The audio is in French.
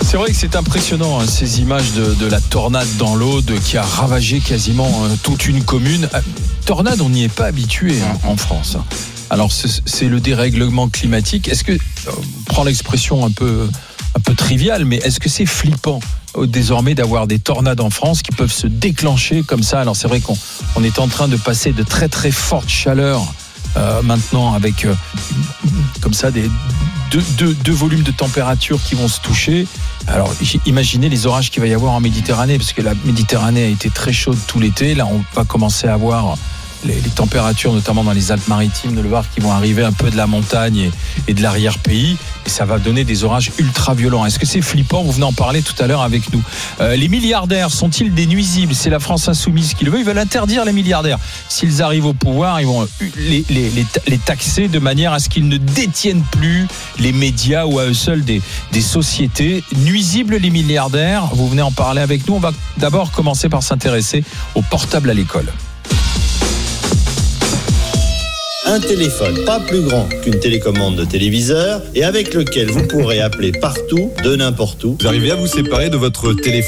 C'est vrai que c'est impressionnant, ces images de la tornade dans l'Aude qui a ravagé quasiment toute une commune. Tornade, on n'y est pas habitué en France. Alors c'est le dérèglement climatique. Est-ce que, on prend l'expression un peu triviale, mais est-ce que c'est flippant désormais d'avoir des tornades en France qui peuvent se déclencher comme ça? Alors c'est vrai qu'on est en train de passer de très très fortes chaleurs maintenant avec comme ça deux volumes de température qui vont se toucher. Alors imaginez les orages qu'il va y avoir en Méditerranée, parce que la Méditerranée a été très chaude tout l'été. Là on va commencer à avoir les températures, notamment dans les Alpes-Maritimes de Loire, qui vont arriver un peu de la montagne et de l'arrière-pays, et ça va donner des orages ultra violents. Est-ce que c'est flippant? Vous venez en parler tout à l'heure avec nous. Les milliardaires sont-ils des nuisibles? C'est la France insoumise qui le veut. Ils veulent interdire les milliardaires. S'ils arrivent au pouvoir, ils vont les taxer de manière à ce qu'ils ne détiennent plus les médias ou à eux seuls des sociétés. Nuisibles les milliardaires? Vous venez en parler avec nous. On va d'abord commencer par s'intéresser au portable à l'école. Un téléphone pas plus grand qu'une télécommande de téléviseur et avec lequel vous pourrez appeler partout, de n'importe où. Vous arrivez à vous séparer de votre téléphone